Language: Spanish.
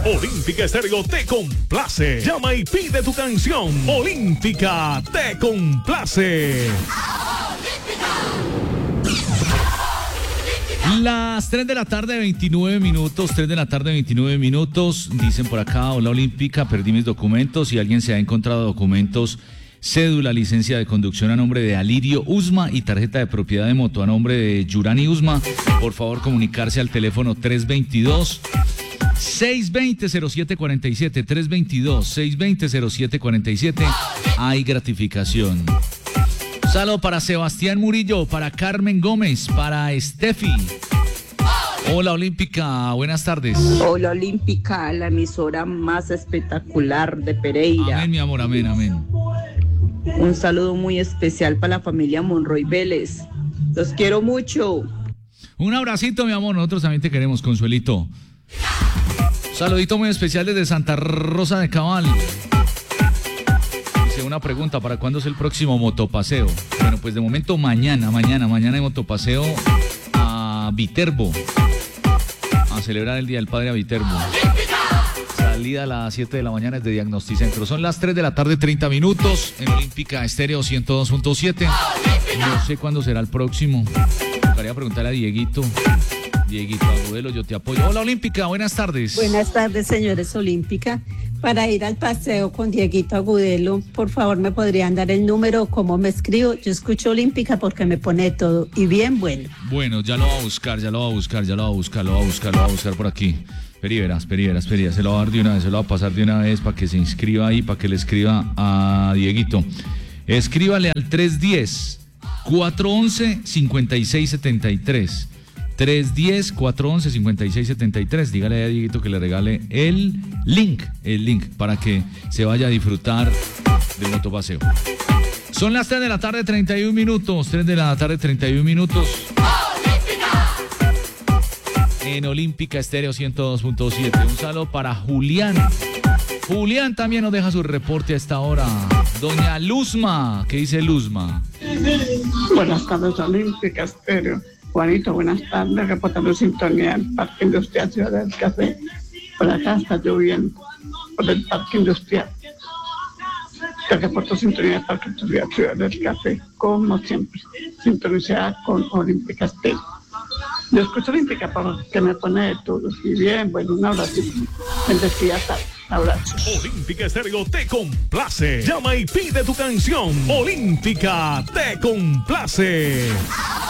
Olímpica Estéreo te complace. Llama y pide tu canción. Olímpica te complace. Las 3 de la tarde, 29 minutos, 3 de la tarde, 29 minutos. Dicen por acá, hola Olímpica, perdí mis documentos. Si alguien se ha encontrado documentos, cédula, licencia de conducción a nombre de Alirio Usma y tarjeta de propiedad de moto a nombre de Yurani Usma, por favor comunicarse al teléfono 322-620-0747, 322-620-0747. Hay gratificación. Saludo para Sebastián Murillo, para Carmen Gómez, para Steffi. Hola Olímpica, buenas tardes. Hola Olímpica, la emisora más espectacular de Pereira. Amén, mi amor, amén, amén. Un saludo muy especial para la familia Monroy Vélez. Los quiero mucho. Un abracito, mi amor, nosotros también te queremos, Consuelito. Un saludito muy especial desde Santa Rosa de Cabal. Una pregunta, ¿para cuándo es el próximo motopaseo? Bueno, pues de momento mañana hay motopaseo a Viterbo, a celebrar el Día del Padre a Viterbo. Salida a las 7 de la mañana es de Diagnosticentro. Son las 3 de la tarde, 30 minutos, en Olímpica Estéreo 102.7. No sé cuándo será el próximo. Quería preguntarle a Dieguito, Agudelo, yo te apoyo. Hola Olímpica, buenas tardes. Buenas tardes, señores Olímpica. Para ir al paseo con Dieguito Agudelo, por favor, ¿me podrían dar el número? ¿Cómo me escribo? Yo escucho Olímpica porque me pone todo. Y bien, bueno. Bueno, ya lo va a buscar por aquí. Verás, se lo va a dar de una vez, se lo va a pasar de una vez para que se inscriba ahí, para que le escriba a Dieguito. Escríbale al 310-411-5673. 310-411-5673. Dígale a Dieguito que le regale el link para que se vaya a disfrutar del motopaseo. Son las 3 de la tarde, 31 minutos. 3 de la tarde, 31 minutos. En Olímpica Estéreo 102.7. Un saludo para Julián. Julián también nos deja su reporte a esta hora. Doña Luzma, ¿qué dice Luzma? Buenas tardes, Olímpica Estéreo. Juanito, buenas tardes, reportando sintonía del Parque Industrial Ciudad del Café. Por acá está lloviendo, por el Parque Industrial. Te reporto sintonía del Parque Industrial Ciudad del Café, como siempre, sintonizada con Olímpica Estéreo. Yo escucho Olímpica porque me pone de todo. Y bien, bueno, un abrazo. Bendecida tarde. Abrazo. Olímpica Estéreo te complace. Llama y pide tu canción. Olímpica te complace.